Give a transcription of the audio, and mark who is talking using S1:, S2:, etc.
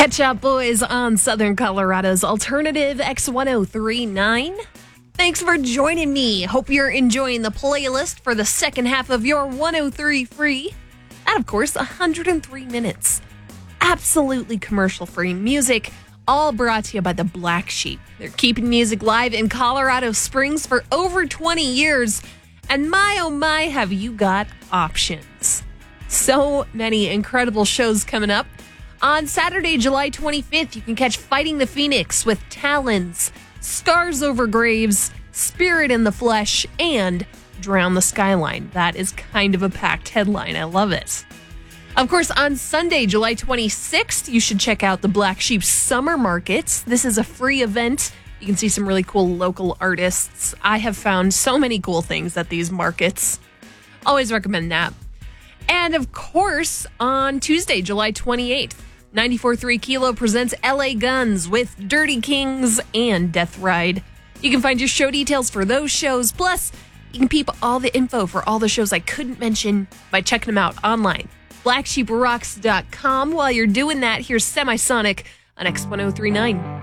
S1: Catch Up Boys on Southern Colorado's Alternative X1039. Thanks for joining me. Hope you're enjoying the playlist for the second half of your 103 free. And of course, 103 minutes. Absolutely commercial-free music, all brought to you by the Black Sheep. They're keeping music live in Colorado Springs for over 20 years. And my, oh my, have you got options. So many incredible shows coming up. On Saturday, July 25th, you can catch Fighting the Phoenix with Talons, Scars Over Graves, Spirit in the Flesh, and Drown the Skyline. That is kind of a packed headline. I love it. Of course, on Sunday, July 26th, you should check out the Black Sheep Summer Market. This is a free event. You can see some really cool local artists. I have found so many cool things at these markets. Always recommend that. And of course, on Tuesday, July 28th, 94.3 Kilo presents LA Guns with Dirty Kings and Death Ride. You can find your show details for those shows. Plus, you can peep all the info for all the shows I couldn't mention by checking them out online. BlackSheepRocks.com. While you're doing that, here's Semisonic on X1039.